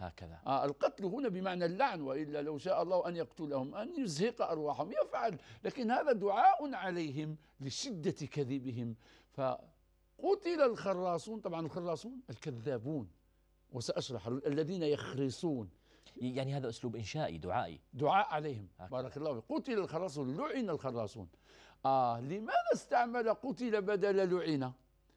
هكذا. القتل هنا بمعنى اللعن، وإلا لو شاء الله أن يقتلهم أن يزهق أرواحهم يفعل، لكن هذا دعاء عليهم لشدة كذبهم. فقتل الخراصون، طبعا الخراصون الكذابون، وسأشرح الذين يخرصون، يعني هذا أسلوب إنشائي دعائي، دعاء عليهم. هكذا. بارك الله فيك. قتل الخراصون، لعن الخراصون. لماذا استعمل قتل بدل لعن؟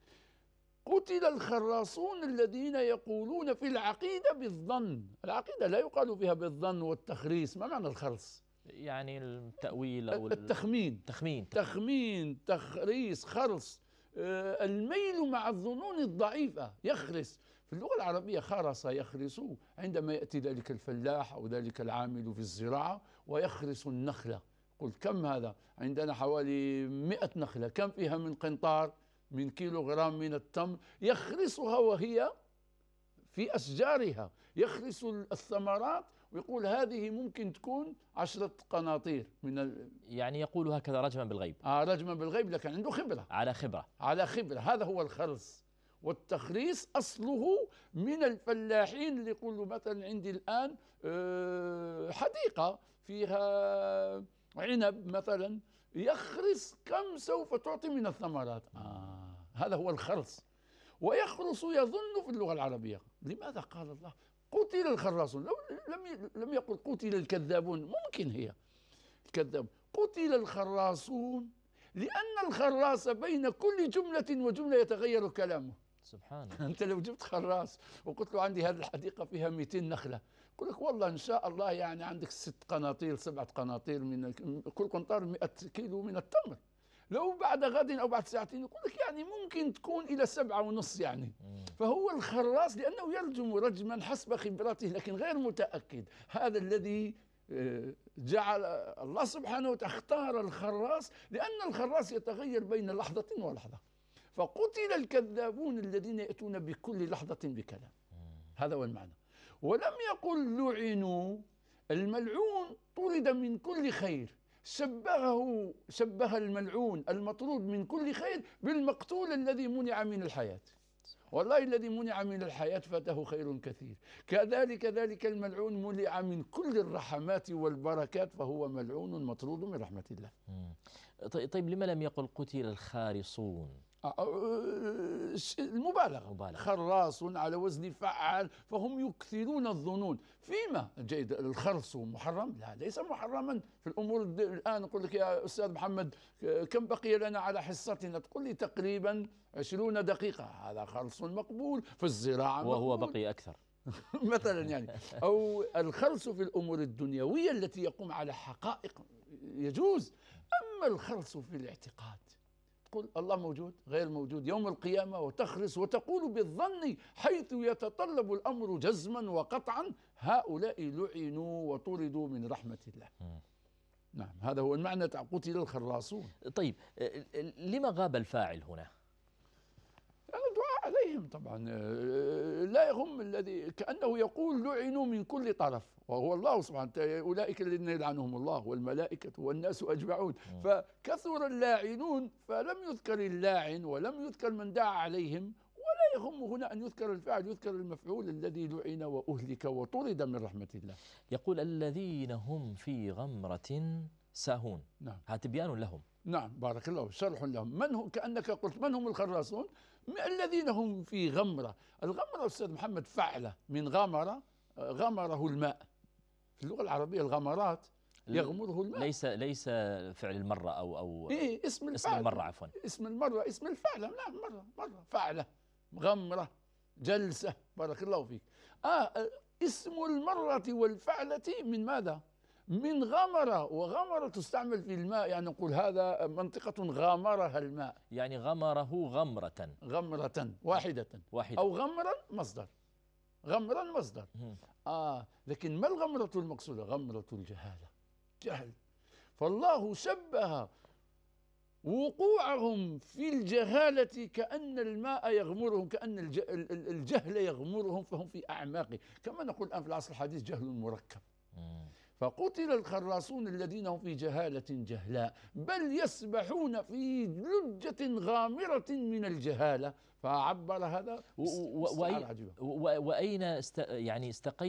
قتل الخراصون الذين يقولون في العقيدة بالظن. العقيدة لا يقال فيها بالظن والتخريص. ما معنى الخرص؟ يعني التأويل أو التخمين. تخمين، تخريص، خرص، الميل مع الظنون الضعيفة. يخرس في اللغة العربية خرس يخرس، عندما يأتي ذلك الفلاح أو ذلك العامل في الزراعة ويخرس النخلة. قل كم هذا؟ عندنا حوالي 100 نخلة، كم فيها من قنطار، من كيلوغرام من التمر؟ يخرسها وهي في أشجارها، يخرس الثمرات ويقول هذه ممكن تكون 10 قناطير من يعني يقول هكذا رجما بالغيب. رجما بالغيب، لكن عنده خبرة، على خبرة. هذا هو الخرس. والتخريص أصله من الفلاحين اللي يقولوا مثلا عندي الآن حديقة فيها عنب مثلا، يخرس كم سوف تعطي من الثمرات. هذا هو الخرص. ويخرص يظن في اللغة العربية. لماذا قال الله قتل الخراصون؟ لم يقل قتل الكذابون. ممكن هي الكذاب. قتل الخراصون لأن الخراس بين كل جملة وجملة يتغير كلامه. سبحان الله. أنت لو جبت خراس وقلت له عندي هذه الحديقة فيها 200 نخلة، يقول لك والله إن شاء الله يعني عندك 6 قناطير 7 قناطير من كل قنطار 100 كيلو من التمر. لو بعد غد أو بعد ساعتين يقول لك يعني ممكن تكون إلى 7.5 يعني. فهو الخراس لأنه يرجم رجما حسب خبرته لكن غير متأكد. هذا الذي جعل الله سبحانه وتعالى اختار الخراس، لأن الخراس يتغير بين لحظة ولحظة. فقتل الكذابون الذين يأتون بكل لحظة بكلام. هذا هو المعنى. ولم يقل لعنوا. الملعون طرد من كل خير، شبه الملعون المطرود من كل خير بالمقتول الذي منع من الحياة. والله الذي منع من الحياة فاته خير كثير. كذلك ذلك الملعون منع من كل الرحمات والبركات فهو ملعون مطرود من رحمة الله. طيب لما لم يقل قتل الخارصون؟ المبالغة. خراص على وزن فعال، فهم يكثرون الظنون. فيما جيد الخرص محرم؟ لا، ليس محرما في الأمور. الآن أقول لك يا أستاذ محمد كم بقي لنا على حصتنا؟ تقول لي تقريبا 20 دقيقة. هذا خرص مقبول في الزراعة وهو مقبول. بقي أكثر مثلا يعني. أو الخرص في الأمور الدنيوية التي يقوم على حقائق يجوز. أما الخرص في الاعتقاد، تقول الله موجود غير موجود يوم القيامة، وتخرس وتقول بالظن حيث يتطلب الأمر جزما وقطعا، هؤلاء لعنوا وطردوا من رحمة الله. نعم، هذا هو المعنى قتل الخراصون. طيب لما غاب الفاعل هنا؟ يعني دعاء عليهم طبعا، لا يهم الذي كأنه يقول لعنوا من كل طرف، وهو الله سبحانه وتعالى. أولئك الذين يلعنهم الله والملائكة والناس أجمعون. فكثر اللاعنون فلم يذكر اللاعن ولم يذكر من دعا عليهم. ولا يهم هنا أن يذكر الفاعل، يذكر المفعول الذي لعن وأهلك وطرد من رحمة الله. يقول الذين هم في غمرة ساهون. نعم، هذا تبيان لهم. نعم، بارك الله، شرح لهم. من هم؟ كأنك قلت من هم الخراصون؟ الذين هم في غمرة. الغمرة أستاذ محمد فعلة من غمرة، غمره الماء. في اللغة العربية الغمرات يغمره الماء. ليس فعل المرة أو إيه، اسم المرة عفوا. اسم المرة، اسم الفعلة. نعم، مرة فعلة، غمرة، جلسة. بارك الله فيك. اسم المرة والفعلة من ماذا؟ من غمرة. وغمرة تستعمل في الماء، يعني نقول هذا منطقة غامرها الماء. يعني غمره غمرة واحدة. أو غمرا مصدر. لكن ما الغمرة المقصودة؟ غمرة الجهالة، جهل. فالله شبه وقوعهم في الجهالة كأن الماء يغمرهم، كأن الجهل يغمرهم، فهم في أعماقه. كما نقول الآن في العصر الحديث جهل مركب. فقتل الخراصون الذين هم في جهالة جهلاء، بل يسبحون في لجة غامرة من الجهالة. فعبر هذا وأين يعني